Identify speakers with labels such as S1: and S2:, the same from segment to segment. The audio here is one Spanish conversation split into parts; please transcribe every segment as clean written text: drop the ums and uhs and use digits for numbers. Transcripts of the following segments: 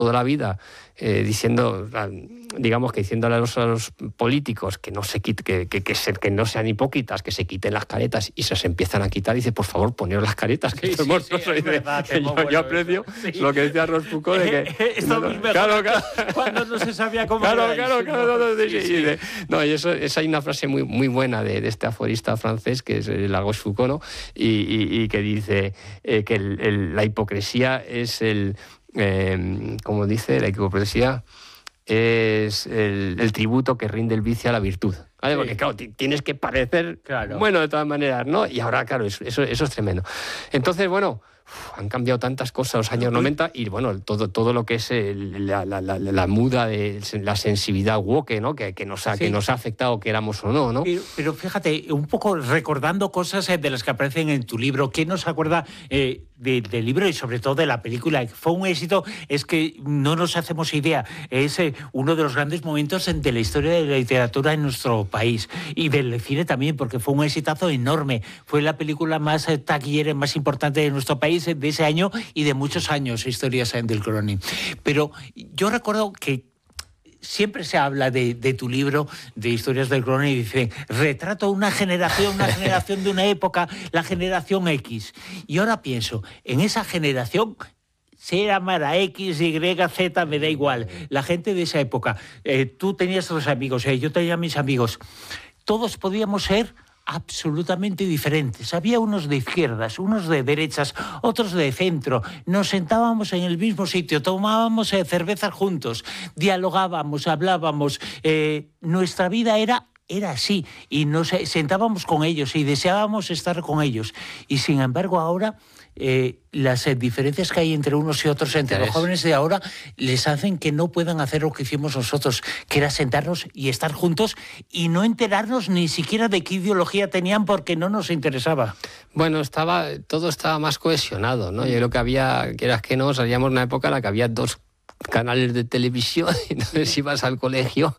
S1: toda la vida diciendo, digamos que diciéndole a los políticos que no que no sean hipócritas, que se quiten las caretas, y se empiezan a quitar, y dice, por favor, poneros las caretas, que esto es monstruoso. Yo aprecio lo que decía Rochefoucauld, de que
S2: esto claro, cuando no se sabía cómo
S1: y eso hay una frase muy buena de este aforista francés, que es la Rochefoucauld, ¿no? y que dice que la hipocresía es como dice, la hipocresía es el tributo que rinde el vicio a la virtud, ¿vale? Porque claro, tienes que parecer bueno de todas maneras, ¿no? Y ahora, claro, eso es tremendo. Entonces, bueno, han cambiado tantas cosas los años 90, y bueno, todo lo que es la muda de la sensibilidad woke, ¿no? que nos ha afectado, queramos o no, ¿no?
S2: Pero fíjate, un poco recordando cosas de las que aparecen en tu libro, ¿qué nos acuerda del libro y sobre todo de la película? Fue un éxito, es que no nos hacemos idea, es uno de los grandes momentos de la historia de la literatura en nuestro país, y del cine también, porque fue un exitazo enorme. Fue la película más taquillera, más importante de nuestro país de ese año y de muchos años, Historias del Groening. Pero yo recuerdo que siempre se habla de tu libro, de Historias del Groening, y dicen, retrato una generación de una época, la generación X. Y ahora pienso, en esa generación, sea Mara X, Y, Z, me da igual, la gente de esa época, tú tenías tus amigos, yo tenía mis amigos, todos podíamos ser absolutamente diferentes. Había unos de izquierdas, unos de derechas, otros de centro. Nos sentábamos en el mismo sitio, tomábamos cervezas juntos, dialogábamos, hablábamos. Nuestra vida era así, y nos sentábamos con ellos y deseábamos estar con ellos. Y sin embargo ahora las diferencias que hay entre unos y otros, entre los jóvenes de ahora, les hacen que no puedan hacer lo que hicimos nosotros, que era sentarnos y estar juntos y no enterarnos ni siquiera de qué ideología tenían, porque no nos interesaba.
S1: Bueno, todo estaba más cohesionado, ¿no? Yo creo que había, quieras que no, salíamos de una época en la que había 2 canales de televisión, entonces ibas al colegio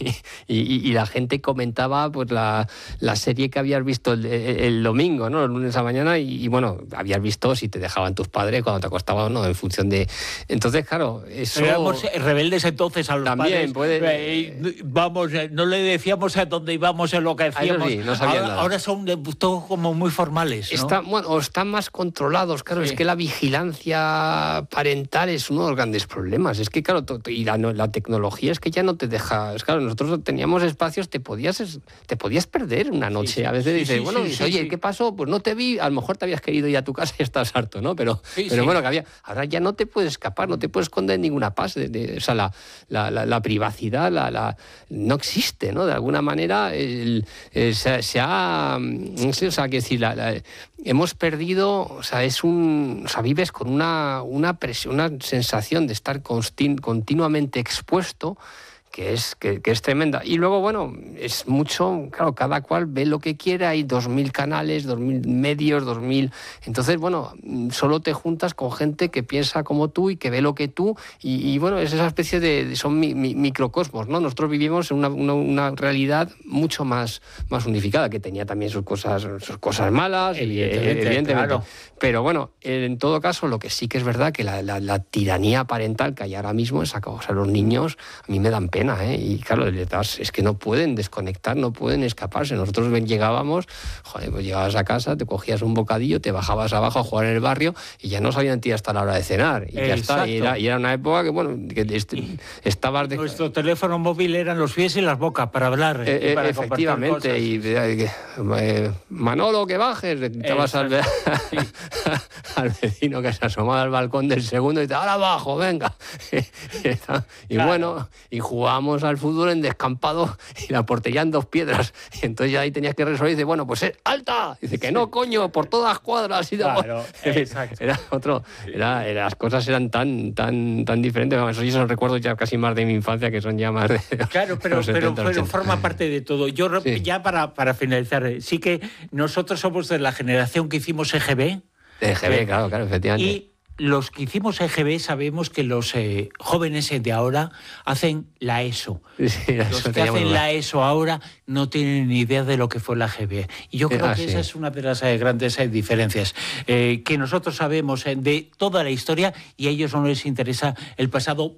S1: y la gente comentaba pues la serie que habías visto el domingo, ¿no? El lunes a mañana, y bueno, habías visto si te dejaban tus padres cuando te acostabas o no, en función de... Entonces, claro, eso...
S2: Éramos rebeldes entonces a los
S1: también
S2: padres. Vamos, no le decíamos a dónde íbamos, en lo que hacíamos.
S1: Sí, no sabían nada.
S2: Ahora son todos como muy formales, ¿no?
S1: Están más controlados, claro. Es que la vigilancia parental es uno de los grandes problemas. Es que, claro, y la tecnología es que ya no te deja... Claro, nosotros teníamos espacios, te podías perder una noche. A veces dices, oye, ¿qué pasó? Pues no te vi, a lo mejor te habías querido ir a tu casa y estás harto, ¿no? Pero bueno, que ahora ya no te puedes escapar, no te puedes esconder en ninguna paz. O sea, la privacidad no existe, ¿no? De alguna manera no sé, o sea, que decir, hemos perdido, o sea, vives con una presión, una sensación de estar continuamente expuesto, que es tremenda. Y luego, bueno, es mucho, claro, cada cual ve lo que quiere, hay 2.000 canales, 2.000 medios, 2.000... Entonces, bueno, solo te juntas con gente que piensa como tú y que ve lo que tú, y bueno, es esa especie son microcosmos, ¿no? Nosotros vivimos en una realidad mucho más unificada, que tenía también sus cosas malas, evidentemente. Claro. Pero bueno, en todo caso, lo que sí que es verdad, que la tiranía parental que hay ahora mismo es a los niños, a mí me dan pena. Y claro, es que no pueden desconectar, no pueden escaparse. Nosotros llegábamos, pues llegabas a casa, te cogías un bocadillo, te bajabas abajo a jugar en el barrio y ya no sabían ti hasta la hora de cenar. Y ya está. Y era una época que, bueno, estabas...
S2: Nuestro teléfono móvil eran los pies y las bocas para hablar. Para
S1: efectivamente. Y Manolo, que bajes, le gritabas al vecino que se asomaba al balcón del segundo y te ahora abajo, venga. Y bueno, y jugábamos al fútbol en descampado y la portería en 2 piedras. Y entonces ya ahí tenías que resolver y dice, bueno, pues ¡alta! Y dice que no, coño, por todas cuadras. Y
S2: claro, exacto.
S1: Las cosas eran tan diferentes. Esos recuerdos ya casi más de mi infancia, que son ya más de...
S2: Claro, pero forma parte de todo. Yo ya para finalizar, sí que nosotros somos de la generación que hicimos EGB.
S1: EGB, claro, efectivamente.
S2: Y los que hicimos EGB sabemos que los jóvenes de ahora hacen la ESO.
S1: Sí,
S2: los que hacen la ESO ahora no tienen ni idea de lo que fue la EGB. Y yo creo que esa es una de las grandes diferencias. Que nosotros sabemos de toda la historia y a ellos no les interesa el pasado,